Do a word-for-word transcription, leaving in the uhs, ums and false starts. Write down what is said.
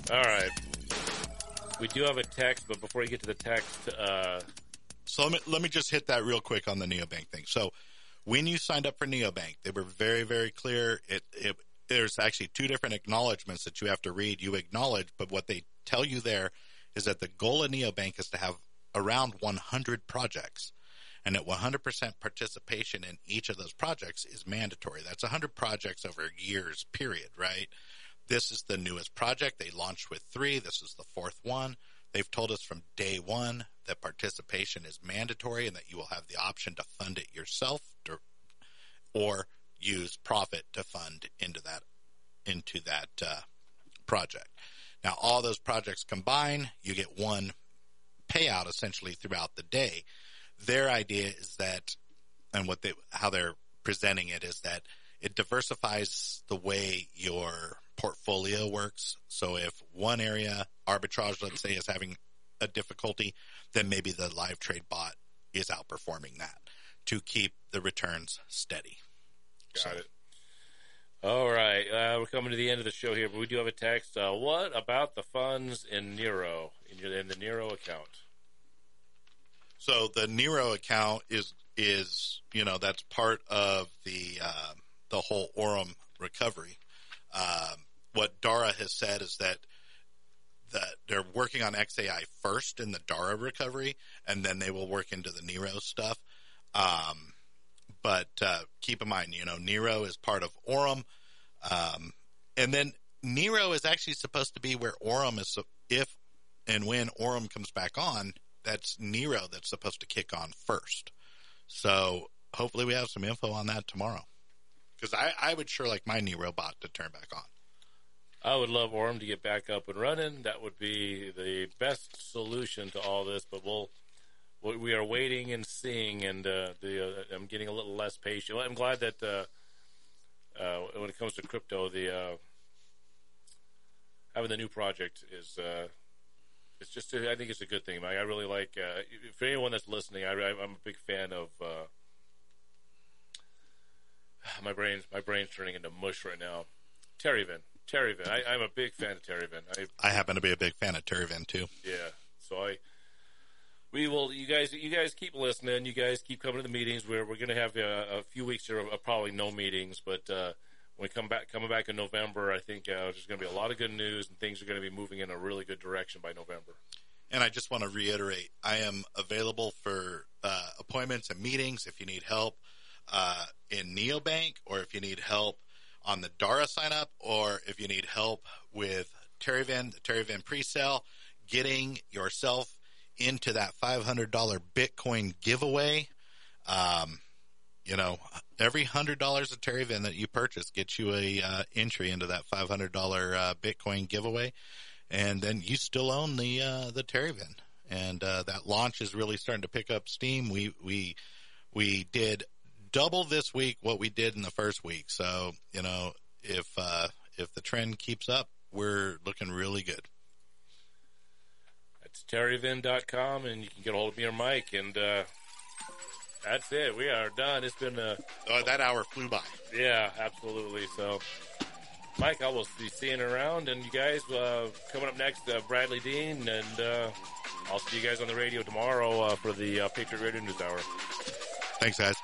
All right. We do have a text, but before you get to the text, uh, so let me let me just hit that real quick on the neobank thing. So when you signed up for neobank, they were very very clear. It, it there's actually two different acknowledgments that you have to read. You acknowledge, but what they tell you there is that the goal of neobank is to have around one hundred projects, and that one hundred percent participation in each of those projects is mandatory. That's one hundred projects over years, period, right? This is the newest project. They launched with three. This is the fourth one. They've told us from day one that participation is mandatory and that you will have the option to fund it yourself to, or use profit to fund into that into that uh, project. Now, all those projects combine, you get one payout essentially throughout the day. Their idea is that, and what they how they're presenting it is that it diversifies the way your portfolio works. So if one area, arbitrage, let's say, is having a difficulty, then maybe the live trade bot is outperforming that to keep the returns steady. Got so. it. All right. Uh, we're coming to the end of the show here, but we do have a text. Uh, what about the funds in Nero, in, your, in the Nero account? So the Nero account is, is you know, that's part of the uh, the whole Aurum recovery. Um, what Dara has said is that that they're working on X A I first in the Dara recovery, and then they will work into the Nero stuff. Um, but uh, keep in mind, you know, Nero is part of Aurum, um, and then Nero is actually supposed to be where Aurum is. If and when Aurum comes back on, that's Nero that's supposed to kick on first. So hopefully we have some info on that tomorrow, because I, I would sure like my Nero bot to turn back on. I would love Aurum to get back up and running. That would be the best solution to all this, but we'll, we are waiting and seeing, and uh, the, uh, I'm getting a little less patient. I'm glad that uh, uh, when it comes to crypto, the uh, having the new project is uh, it's just I think it's a good thing. I really like uh, for anyone that's listening. I, I'm a big fan of uh, my brain. My brain's turning into mush right now. Terryvin. Terryvin. I, I'm a big fan of Terryvin. I, I happen to be a big fan of Terryvin too. Yeah. So I, we will. You guys, you guys keep listening. You guys keep coming to the meetings. We're we're going to have a, a few weeks here of probably no meetings, but uh, when we come back, coming back in November, I think uh, there's going to be a lot of good news, and things are going to be moving in a really good direction by November. And I just want to reiterate, I am available for uh, appointments and meetings if you need help uh, in Neobank, or if you need help on the Dara sign up, or if you need help with Terryvin, the Terryvin pre-sale, getting yourself into that five hundred dollars Bitcoin giveaway. Um, you know, every one hundred dollars of Terryvin that you purchase gets you a uh, entry into that five hundred dollars uh, Bitcoin giveaway. And then you still own the uh, the Terryvin. And uh, that launch is really starting to pick up steam. We we we did double this week what we did in the first week. So, you know, if uh, if the trend keeps up, we're looking really good. That's terryvin dot com, and you can get a hold of me or Mike. And uh, that's it. We are done. It's been a... Oh, that hour flew by. Yeah, absolutely. So, Mike, I will be seeing around. And you guys, uh, coming up next, uh, Bradley Dean. And uh, I'll see you guys on the radio tomorrow uh, for the uh, Patriot Radio News Hour. Thanks, guys.